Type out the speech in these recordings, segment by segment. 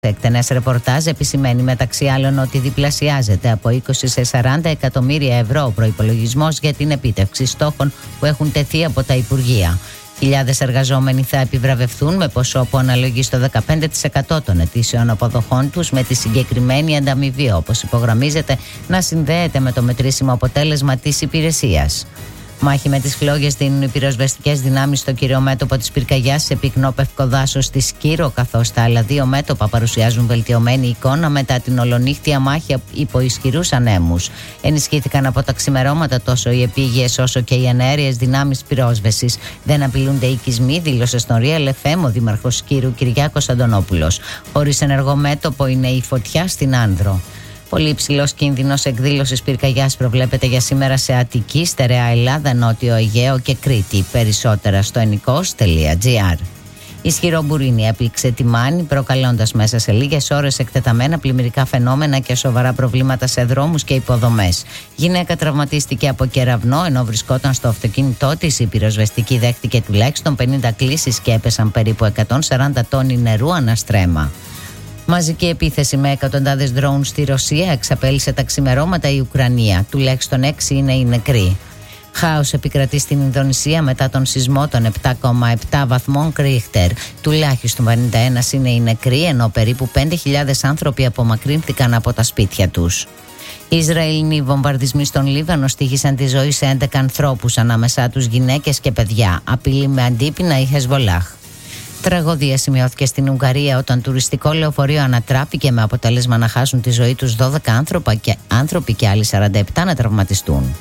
Εκτενές ρεπορτάζ επισημαίνει μεταξύ άλλων ότι διπλασιάζεται από 20 σε 40 εκατομμύρια ευρώ ο προϋπολογισμός για την επίτευξη στόχων που έχουν τεθεί από τα Υπουργεία. Χιλιάδες εργαζόμενοι θα επιβραβευθούν με ποσό που αναλογεί στο 15% των ετήσιων αποδοχών τους με τη συγκεκριμένη ανταμοιβή, όπως υπογραμμίζεται, να συνδέεται με το μετρήσιμο αποτέλεσμα της υπηρεσίας. Μάχη με τις φλόγες δίνουν οι πυροσβεστικές δυνάμεις στο κύριο μέτωπο της πυρκαγιάς σε πυκνό πευκοδάσος στη Σκύρο, καθώς τα άλλα δύο μέτωπα παρουσιάζουν βελτιωμένη εικόνα μετά την ολονύχτια μάχη υπό ισχυρούς ανέμους. Ενισχύθηκαν από τα ξημερώματα τόσο οι επίγειες όσο και οι εναέριες δυνάμεις πυρόσβεσης. Δεν απειλούνται οικισμοί, δήλωσε στον Real FM ο δήμαρχος Σκύρου Κυριάκος Αντωνόπουλος. Χωρίς ενεργό μέτωπο είναι η φωτιά στην Άνδρο. Πολύ υψηλός κίνδυνος εκδήλωσης πυρκαγιάς προβλέπεται για σήμερα σε Αττική, Στερεά Ελλάδα, Νότιο Αιγαίο και Κρήτη. Περισσότερα στο ενικός.gr. Ισχυρό μπουρίνι έπληξε τη Μάνη, προκαλώντας μέσα σε λίγες ώρες εκτεταμένα πλημμυρικά φαινόμενα και σοβαρά προβλήματα σε δρόμους και υποδομές. Γυναίκα τραυματίστηκε από κεραυνό ενώ βρισκόταν στο αυτοκίνητό της. Η πυροσβεστική δέχτηκε τουλάχιστον 50 κλήσεις και έπεσαν περίπου 140 τόνοι νερού αναστρέμα. Μαζική επίθεση με εκατοντάδες drones στη Ρωσία εξαπέλυσε τα ξημερώματα η Ουκρανία. Τουλάχιστον 6 είναι οι νεκροί. Χάος επικρατεί στην Ινδονησία μετά τον σεισμό των 7,7 βαθμών Ρίχτερ. Τουλάχιστον 51 είναι οι νεκροί, ενώ περίπου 5.000 άνθρωποι απομακρύνθηκαν από τα σπίτια τους. Οι Ισραηλινοί βομβαρδισμοί στον Λίβανο στοίχησαν τη ζωή σε 11 ανθρώπους, ανάμεσά τους γυναίκες και παιδιά. Απειλή με αντίπεινα η Χεσβολάχ. Τραγωδία σημειώθηκε στην Ουγγαρία όταν τουριστικό λεωφορείο ανατράπηκε με αποτέλεσμα να χάσουν τη ζωή τους 12 άνθρωποι και άλλοι 47 να τραυματιστούν.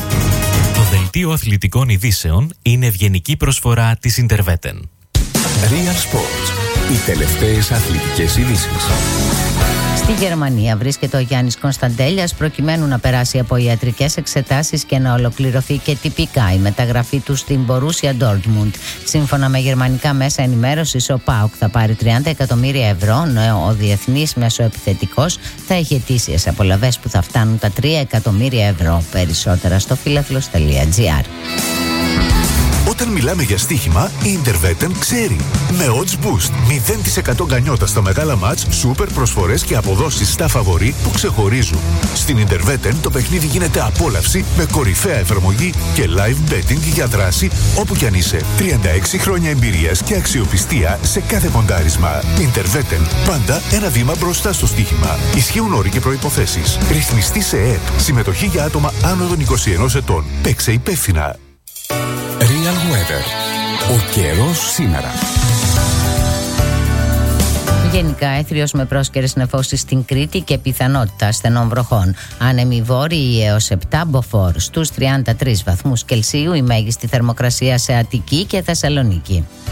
Το δελτίο αθλητικών ειδήσεων είναι ευγενική προσφορά της Interveten. Real Sports. Οι τελευταίες αθλητικές ειδήσεις. Στη Γερμανία βρίσκεται ο Γιάννης Κωνσταντέλιας προκειμένου να περάσει από ιατρικές εξετάσεις και να ολοκληρωθεί και τυπικά η μεταγραφή του στην Borussia Dortmund. Σύμφωνα με γερμανικά μέσα ενημέρωσης, ο ΠΑΟΚ θα πάρει 30 εκατομμύρια ευρώ, ενώ ο διεθνής μεσοεπιθετικός θα έχει ετήσιες απολαβές που θα φτάνουν τα 3 εκατομμύρια ευρώ. Περισσότερα στο φίλαθλος.gr. Όταν μιλάμε για στοίχημα, η Interveten ξέρει. Με Odds Boost, 0% γκανιότα στα μεγάλα μάτς, σούπερ προσφορές και αποδόσεις στα φαβορί που ξεχωρίζουν. Στην Interveten το παιχνίδι γίνεται απόλαυση με κορυφαία εφαρμογή και live betting για δράση όπου κι αν είσαι. 36 χρόνια εμπειρίας και αξιοπιστία σε κάθε ποντάρισμα. Interveten, πάντα ένα βήμα μπροστά στο στοίχημα. Ισχύουν όροι και προϋποθέσεις. Ρυθμιστή σε ΕΕΠ. Συμμετοχή για άτομα άνω των 21 ετών. Παίξε υπεύθυνα. Real Weather. Ο καιρός σήμερα. Γενικά έθριος με πρόσκαιρες νεφώσεις στην Κρήτη και πιθανότητα στενών βροχών. Άνεμοι βόρειοι έως 7 μποφόρ. Στους 33 βαθμούς Κελσίου η μέγιστη θερμοκρασία σε Αττική και Θεσσαλονίκη.